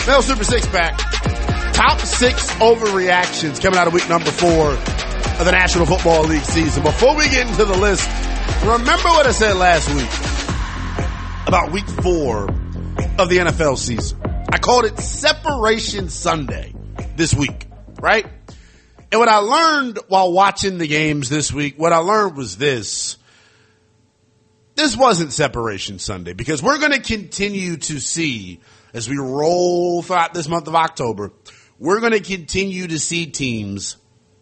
Mel Super Six back. Top 6 overreactions coming out of week number 4 of the National Football League season. Before we get into the list, remember what I said last week about week 4 of the NFL season. I called it Separation Sunday this week, right? And what I learned while watching the games this week, what I learned was this. This wasn't Separation Sunday because we're going to continue to see, as we roll throughout this month of October, we're going to continue to see teams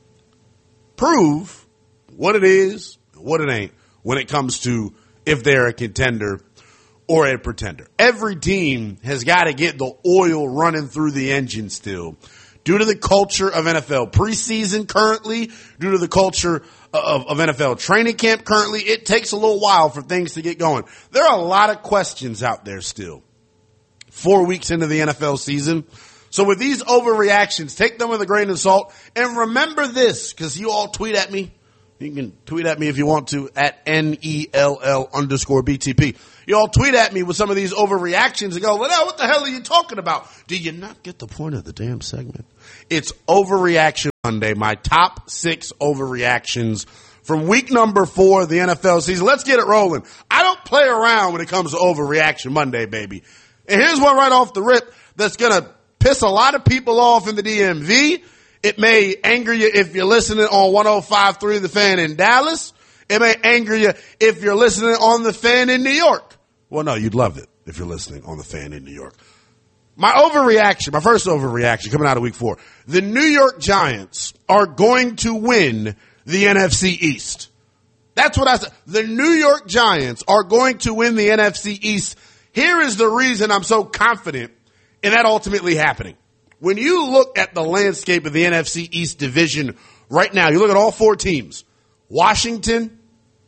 prove what it is, what it ain't, when it comes to if they're a contender or a pretender. Every team has got to get the oil running through the engine still. Due to the culture of NFL preseason currently, due to the culture of NFL training camp currently, it takes a little while for things to get going. There are a lot of questions out there still. 4 weeks into the NFL season. So with these overreactions, take them with a grain of salt. And remember this, because you all tweet at me. You can tweet at me if you want to, at NELL_BTP. You all tweet at me with some of these overreactions and go, well, what the hell are you talking about? Do you not get the point of the damn segment? It's Overreaction Monday, my top 6 overreactions from week number 4 of the NFL season. Let's get it rolling. I don't play around when it comes to Overreaction Monday, baby. And here's one right off the rip that's going to piss a lot of people off in the DMV. It may anger you if you're listening on 105.3 The Fan in Dallas. It may anger you if you're listening on The Fan in New York. Well, no, you'd love it if you're listening on The Fan in New York. My first overreaction coming out of week 4. The New York Giants are going to win the NFC East. That's what I said. The New York Giants are going to win the NFC East. Here is the reason I'm so confident in that ultimately happening. When you look at the landscape of the NFC East division right now, you look at all 4 teams, Washington,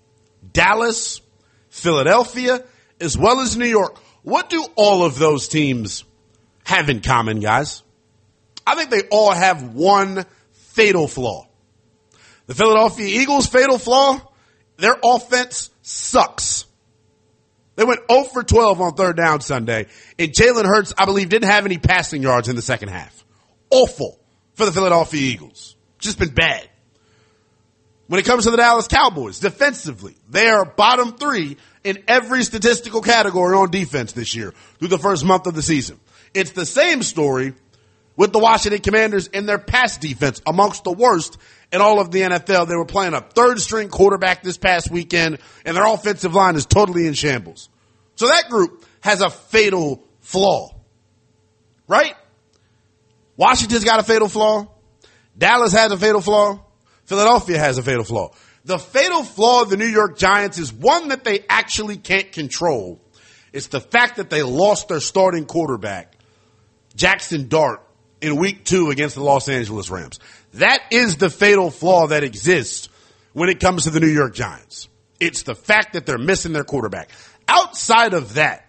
Dallas, Philadelphia, as well as New York. What do all of those teams have in common, guys? I think they all have one fatal flaw. The Philadelphia Eagles' fatal flaw, their offense sucks. They went 0 for 12 on third down Sunday, and Jalen Hurts, I believe, didn't have any passing yards in the second half. Awful for the Philadelphia Eagles. Just been bad. When it comes to the Dallas Cowboys, defensively, they are bottom 3 in every statistical category on defense this year through the first month of the season. It's the same story with the Washington Commanders and their pass defense, amongst the worst in all of the NFL. They were playing a third-string quarterback this past weekend, and their offensive line is totally in shambles. So that group has a fatal flaw, right? Washington's got a fatal flaw. Dallas has a fatal flaw. Philadelphia has a fatal flaw. The fatal flaw of the New York Giants is one that they actually can't control. It's the fact that they lost their starting quarterback, Jackson Dart, in week 2 against the Los Angeles Rams. That is the fatal flaw that exists when it comes to the New York Giants. It's the fact that they're missing their quarterback. Outside of that,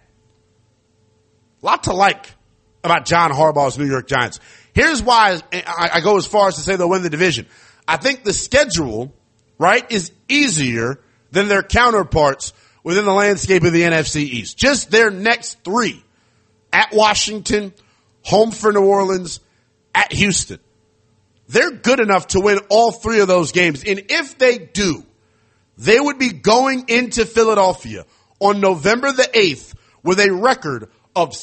a lot to like about John Harbaugh's New York Giants. Here's why I go as far as to say they'll win the division. I think the schedule, right, is easier than their counterparts within the landscape of the NFC East. Just their next 3. At Washington, home for New Orleans, at Houston. They're good enough to win all 3 of those games. And if they do, they would be going into Philadelphia on November the 8th with a record of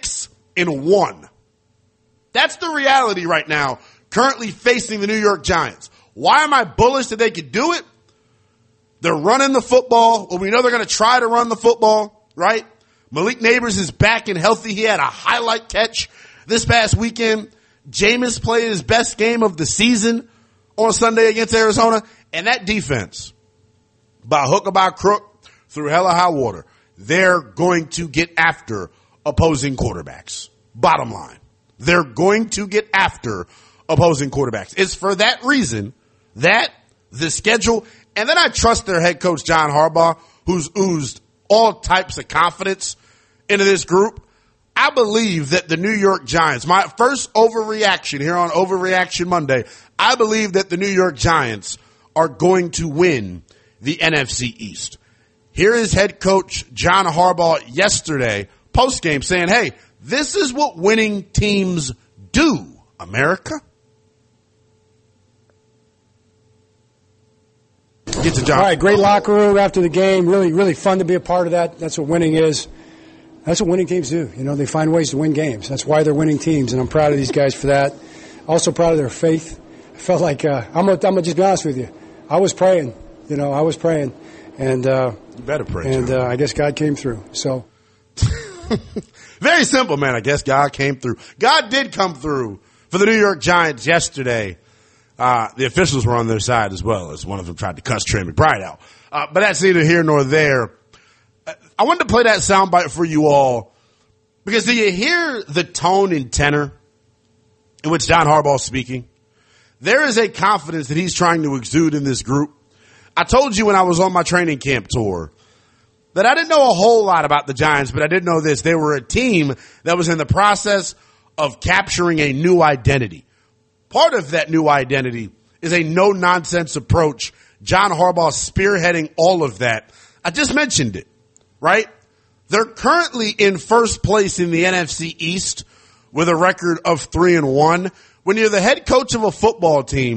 6-1. That's the reality right now, currently facing the New York Giants. Why am I bullish that they could do it? They're running the football. Well, we know they're going to try to run the football, right? Malik Nabers is back and healthy. He had a highlight catch this past weekend. Jameis played his best game of the season on Sunday against Arizona. And that defense, by hook or by crook, through hell or high water, they're going to get after opposing quarterbacks. Bottom line. They're going to get after opposing quarterbacks. It's for that reason that the schedule, and then I trust their head coach, John Harbaugh, who's oozed all types of confidence into this group. I believe that the New York Giants, my first overreaction here on Overreaction Monday, I believe that the New York Giants are going to win the NFC East. Here is head coach John Harbaugh yesterday, postgame, saying, hey, This is what winning teams do, America. Get to John. All right, great locker room after the game. Really, really fun to be a part of that. That's what winning is. That's what winning teams do. You know, they find ways to win games. That's why they're winning teams, and I'm proud of these guys for that. Also proud of their faith. I felt like I'm gonna just be honest with you. I was praying. You know, I was praying, and you better pray. And I guess God came through. So. Very simple, man. I guess God came through. God did come through for the New York Giants yesterday. The officials were on their side as well, as one of them tried to cuss Trey McBride out. But that's neither here nor there. I wanted to play that soundbite for you all because do you hear the tone and tenor in which John Harbaugh is speaking? There is a confidence that he's trying to exude in this group. I told you when I was on my training camp tour that I didn't know a whole lot about the Giants, but I did know this. They were a team that was in the process of capturing a new identity. Part of that new identity is a no-nonsense approach. John Harbaugh spearheading all of that. I just mentioned it, right? They're currently in first place in the NFC East with a record of 3-1. When you're the head coach of a football team,